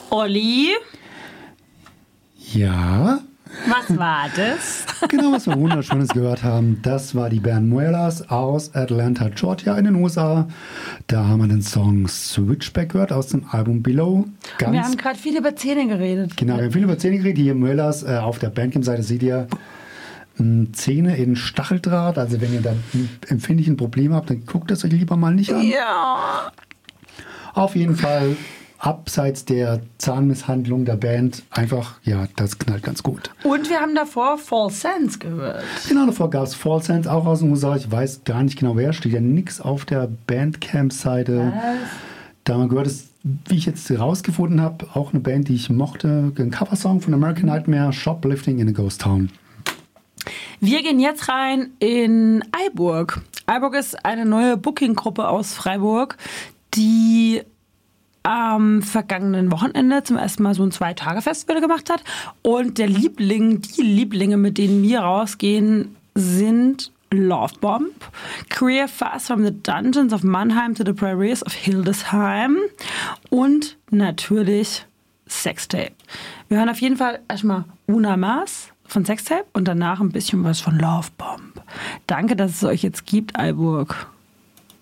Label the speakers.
Speaker 1: Olli,
Speaker 2: Ja,
Speaker 1: was war das?
Speaker 2: genau, was wir Wunderschönes gehört haben. Das war die Band Muelas aus Atlanta, Georgia in den USA. Da haben wir den Song Switchback gehört aus dem Album Below.
Speaker 1: Wir haben gerade viel über Zähne geredet.
Speaker 2: Genau, wir haben viel über Zähne geredet. Hier Muelas auf der Bandcamp-Seite seht ihr Zähne in Stacheldraht. Also wenn ihr da empfindlichen Probleme habt, dann guckt es euch lieber mal nicht an.
Speaker 1: Ja.
Speaker 2: Auf jeden Fall abseits der Zahnmisshandlung der Band einfach, ja, das knallt ganz gut.
Speaker 1: Und wir haben davor Fall Sense gehört.
Speaker 2: Genau, davor gab es Fall Sense, auch aus den USA. Ich weiß gar nicht genau wer, steht ja nichts auf der Bandcamp-Seite. Da haben wir gehört, ist, wie ich jetzt herausgefunden habe, auch eine Band, die ich mochte, ein Coversong von American Nightmare, Shoplifting in a Ghost Town.
Speaker 1: Wir gehen jetzt rein in Eiburg. Eiburg ist eine neue Booking-Gruppe aus Freiburg, die am vergangenen Wochenende zum ersten Mal so ein 2-Tage-Festival gemacht hat. Und die Lieblinge, mit denen wir rausgehen, sind Lovebomb, Career Fast from the Dungeons of Mannheim to the Prairies of Hildesheim und natürlich Sextape. Wir hören auf jeden Fall erstmal Una Mas von Sextape und danach ein bisschen was von Lovebomb. Danke, dass es euch jetzt gibt, Eiburg.